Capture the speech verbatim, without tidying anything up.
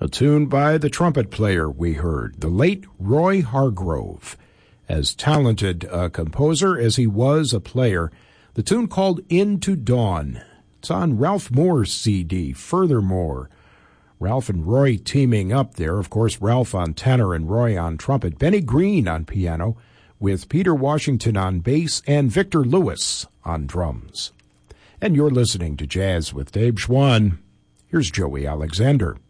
A tune by the trumpet player we heard, the late Roy Hargrove. As talented a composer as he was a player, the tune called Into Dawn. It's on Ralph Moore's C D, Furthermore. Ralph and Roy teaming up there. Of course, Ralph on tenor and Roy on trumpet. Benny Green on piano, with Peter Washington on bass and Victor Lewis on drums. And you're listening to Jazz with Dave Schwann. Here's Joey Alexander.